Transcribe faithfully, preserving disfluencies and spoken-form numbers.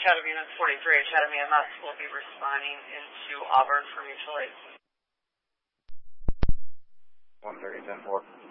Chatham Unit forty-three, Chatham E M S will be responding into Auburn for mutual aid. one thirty, ten four.